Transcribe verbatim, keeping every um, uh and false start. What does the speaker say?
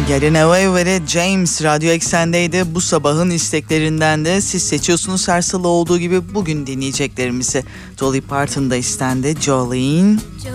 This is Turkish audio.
Getting Away with It, James Radyo Eksen'deydi. Bu sabahın isteklerinden de siz seçiyorsunuz her salı olduğu gibi bugün dinleyeceklerimizi. Dolly Parton'da istendi, Jolene.